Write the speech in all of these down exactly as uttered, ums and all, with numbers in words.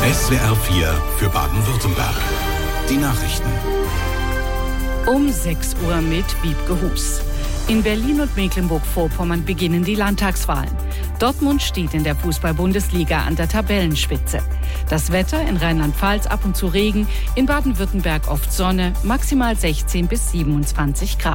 S W R vier für Baden-Württemberg. Die Nachrichten. Um sechs Uhr mit Wiebke Hus. In Berlin und Mecklenburg-Vorpommern beginnen die Landtagswahlen. Dortmund steht in der Fußball-Bundesliga an der Tabellenspitze. Das Wetter in Rheinland-Pfalz ab und zu Regen, in Baden-Württemberg oft Sonne, maximal sechzehn bis siebenundzwanzig Grad.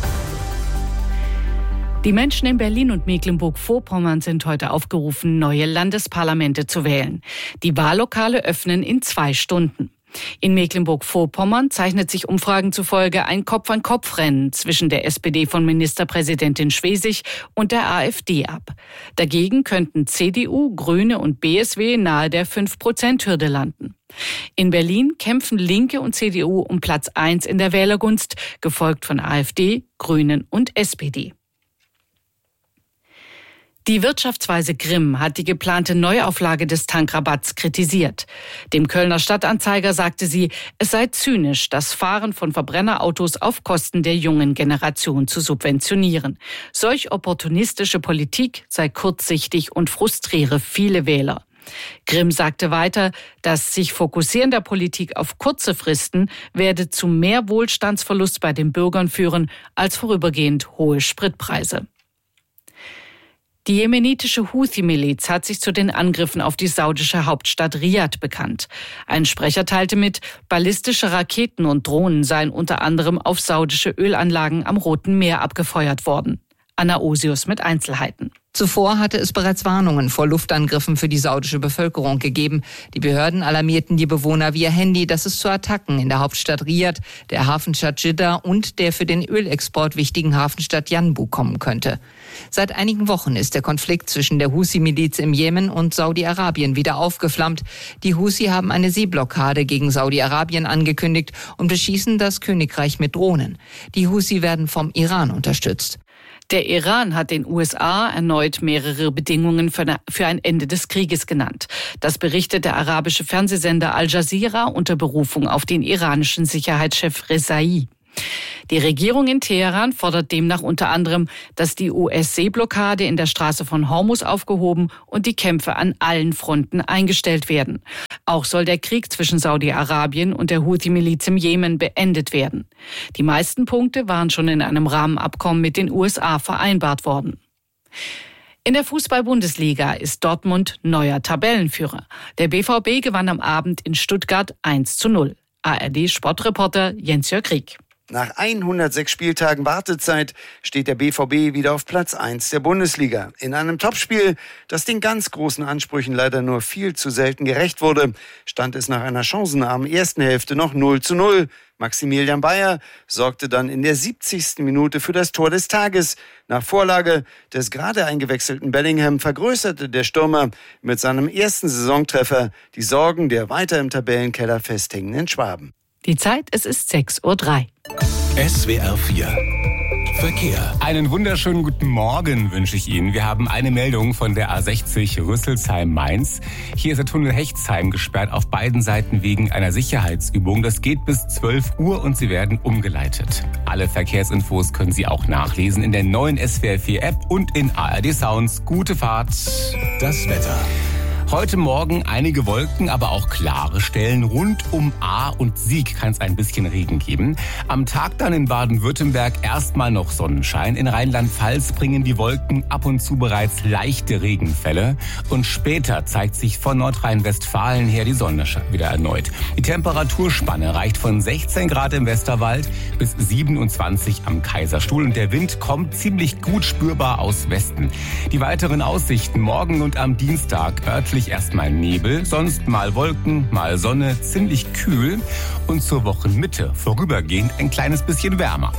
Die Menschen in Berlin und Mecklenburg-Vorpommern sind heute aufgerufen, neue Landesparlamente zu wählen. Die Wahllokale öffnen in zwei Stunden. In Mecklenburg-Vorpommern zeichnet sich Umfragen zufolge ein Kopf-an-Kopf-Rennen zwischen der S P D von Ministerpräsidentin Schwesig und der AfD ab. Dagegen könnten C D U, Grüne und B S W nahe der fünf Prozent Hürde landen. In Berlin kämpfen Linke und C D U um Platz eins in der Wählergunst, gefolgt von AfD, Grünen und S P D. Die Wirtschaftsweise Grimm hat die geplante Neuauflage des Tankrabatts kritisiert. Dem Kölner Stadtanzeiger sagte sie, es sei zynisch, das Fahren von Verbrennerautos auf Kosten der jungen Generation zu subventionieren. Solch opportunistische Politik sei kurzsichtig und frustriere viele Wähler. Grimm sagte weiter, das sich Fokussieren der Politik auf kurze Fristen werde zu mehr Wohlstandsverlust bei den Bürgern führen als vorübergehend hohe Spritpreise. Die jemenitische Houthi-Miliz hat sich zu den Angriffen auf die saudische Hauptstadt Riad bekannt. Ein Sprecher teilte mit, ballistische Raketen und Drohnen seien unter anderem auf saudische Ölanlagen am Roten Meer abgefeuert worden. Anna Osius mit Einzelheiten. Zuvor hatte es bereits Warnungen vor Luftangriffen für die saudische Bevölkerung gegeben. Die Behörden alarmierten die Bewohner via Handy, dass es zu Attacken in der Hauptstadt Riad, der Hafenstadt Jeddah und der für den Ölexport wichtigen Hafenstadt Yanbu kommen könnte. Seit einigen Wochen ist der Konflikt zwischen der Houthi-Miliz im Jemen und Saudi-Arabien wieder aufgeflammt. Die Houthi haben eine Seeblockade gegen Saudi-Arabien angekündigt und beschießen das Königreich mit Drohnen. Die Houthi werden vom Iran unterstützt. Der Iran hat den U S A erneut mehrere Bedingungen für ein Ende des Krieges genannt. Das berichtet der arabische Fernsehsender Al Jazeera unter Berufung auf den iranischen Sicherheitschef Rezai. Die Regierung in Teheran fordert demnach unter anderem, dass die U S-Seeblockade in der Straße von Hormuz aufgehoben und die Kämpfe an allen Fronten eingestellt werden. Auch soll der Krieg zwischen Saudi-Arabien und der Houthi-Miliz im Jemen beendet werden. Die meisten Punkte waren schon in einem Rahmenabkommen mit den U S A vereinbart worden. In der Fußball-Bundesliga ist Dortmund neuer Tabellenführer. Der B V B gewann am Abend in Stuttgart eins zu null. A R D-Sportreporter Jens-Jörg Rieck. Nach hundertsechs Spieltagen Wartezeit steht der B V B wieder auf Platz eins der Bundesliga. In einem Topspiel, das den ganz großen Ansprüchen leider nur viel zu selten gerecht wurde, stand es nach einer chancenarmen ersten Hälfte noch null zu null. Maximilian Bayer sorgte dann in der siebzigsten Minute für das Tor des Tages. Nach Vorlage des gerade eingewechselten Bellingham vergrößerte der Stürmer mit seinem ersten Saisontreffer die Sorgen der weiter im Tabellenkeller festhängenden Schwaben. Die Zeit, es ist sechs Uhr drei. S W R vier Verkehr. Einen wunderschönen guten Morgen wünsche ich Ihnen. Wir haben eine Meldung von der A sechzig Rüsselsheim-Mainz. Hier ist der Tunnel Hechtsheim gesperrt auf beiden Seiten wegen einer Sicherheitsübung. Das geht bis zwölf Uhr und Sie werden umgeleitet. Alle Verkehrsinfos können Sie auch nachlesen in der neuen S W R vier App und in A R D Sounds. Gute Fahrt. Das Wetter. Heute Morgen einige Wolken, aber auch klare Stellen. Rund um Ahr und Sieg kann es ein bisschen Regen geben. Am Tag dann in Baden-Württemberg erstmal noch Sonnenschein. In Rheinland-Pfalz bringen die Wolken ab und zu bereits leichte Regenfälle. Und später zeigt sich von Nordrhein-Westfalen her die Sonne wieder erneut. Die Temperaturspanne reicht von sechzehn Grad im Westerwald bis siebenundzwanzig am Kaiserstuhl. Und der Wind kommt ziemlich gut spürbar aus Westen. Die weiteren Aussichten morgen und am Dienstag örtlich erstmal Nebel, sonst mal Wolken, mal Sonne, ziemlich kühl und zur Wochenmitte vorübergehend ein kleines bisschen wärmer.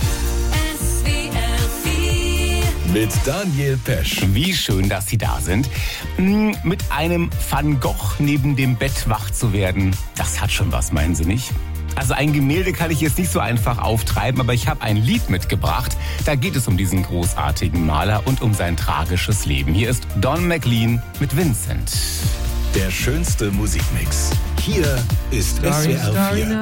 Mit Daniel Pesch. Wie schön, dass Sie da sind. Mit einem Van Gogh neben dem Bett wach zu werden, das hat schon was, meinen Sie nicht? Also ein Gemälde kann ich jetzt nicht so einfach auftreiben, aber ich habe ein Lied mitgebracht. Da geht es um diesen großartigen Maler und um sein tragisches Leben. Hier ist Don McLean mit Vincent. Der schönste Musikmix. Hier ist S W R vier.